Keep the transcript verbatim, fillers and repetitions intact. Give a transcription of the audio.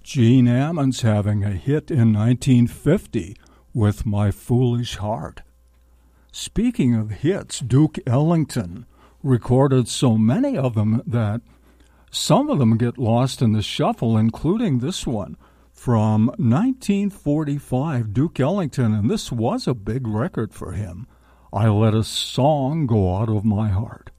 Gene Ammons having a hit in nineteen fifty with My Foolish Heart. Speaking of hits, Duke Ellington recorded so many of them that some of them get lost in the shuffle, including this one from nineteen forty-five, Duke Ellington, and this was a big record for him. I Let a Song Go Out of My Heart.